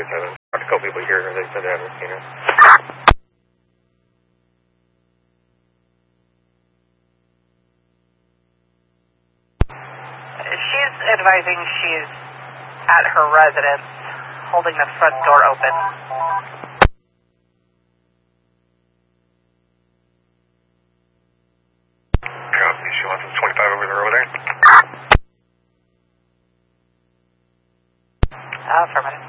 haven't talked to a couple people here, they said they haven't seen her. She's advising she's at her residence, holding the front door open. Copy, she wants 25 over the road there. Affirmative.